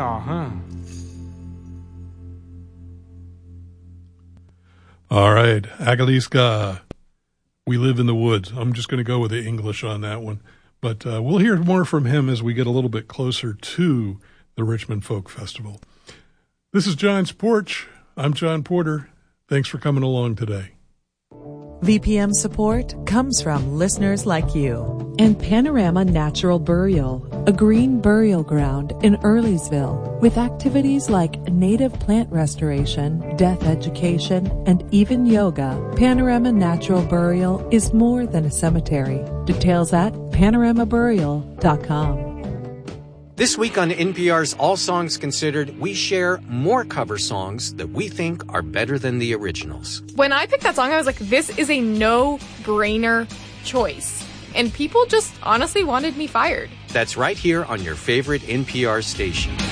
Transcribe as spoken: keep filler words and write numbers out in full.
Saginaw, huh? All right, Agaliska, We Live in the Woods. I'm just going to go with the English on that one. But uh, we'll hear more from him as we get a little bit closer to the Richmond Folk Festival. This is John's Porch. I'm John Porter. Thanks for coming along today. V P M support comes from listeners like you and Panorama Natural Burial, a green burial ground in Earlysville with activities like native plant restoration, death education, and even yoga. Panorama Natural Burial is more than a cemetery. Details at panorama burial dot com. This week on N P R's All Songs Considered, we share more cover songs that we think are better than the originals. When I picked that song, I was like, this is a no-brainer choice. And people just honestly wanted me fired. That's right here on your favorite N P R station.